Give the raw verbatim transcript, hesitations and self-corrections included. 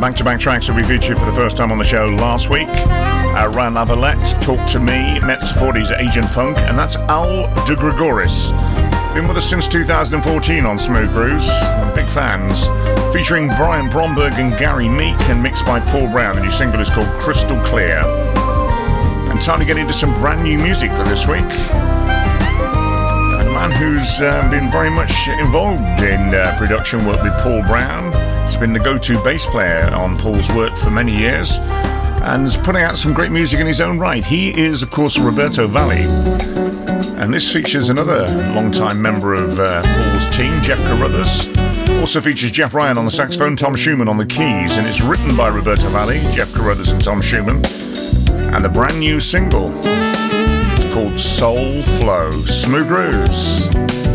back-to-back tracks that we featured for the first time on the show last week. Uh, Ran Avalette, Talk to Me, Metz forty's Agent Funk, and that's Al de Gregoris. Been with us since two thousand fourteen on Smooth Grooves. Big fans. Featuring Brian Bromberg and Gary Meek and mixed by Paul Brown. The new single is called Crystal Clear. And time to get into some brand new music for this week. A man who's uh, been very much involved in uh, production work with Paul Brown. He's been the go-to bass player on Paul's work for many years and is putting out some great music in his own right. He is, of course, Roberto Valli. And this features another long-time member of uh, Paul's team, Jeff Carruthers. Also features Jeff Ryan on the saxophone, Tom Schumann on the keys, and it's written by Roberto Valli, Jeff Carruthers and Tom Schumann. And the brand new single, it's called Soul Flow. Smooth Grooves.